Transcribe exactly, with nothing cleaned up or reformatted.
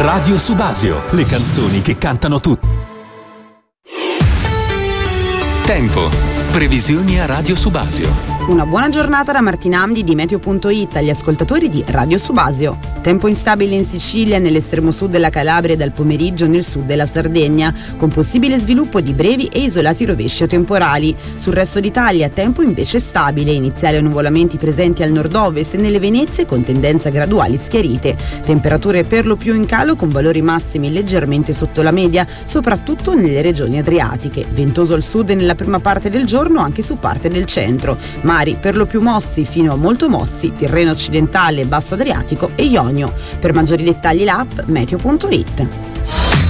Radio Subasio, le canzoni che cantano tutti. Tempo. Previsioni a Radio Subasio. Una buona giornata da Martina Amdi di Meteo punto it agli ascoltatori di Radio Subasio. Tempo instabile in Sicilia, nell'estremo sud della Calabria e dal pomeriggio nel sud della Sardegna, con possibile sviluppo di brevi e isolati rovesci o temporali. Sul resto d'Italia tempo invece stabile, iniziali annuvolamenti presenti al nord-ovest e nelle Venezie con tendenza a graduali schiarite. Temperature per lo più in calo con valori massimi leggermente sotto la media, soprattutto nelle regioni adriatiche. Ventoso al sud e nella prima parte del giorno anche su parte del centro. Mari per lo più mossi fino a molto mossi, Tirreno occidentale, Basso Adriatico e Ionio. Per maggiori dettagli l'app Meteo punto it.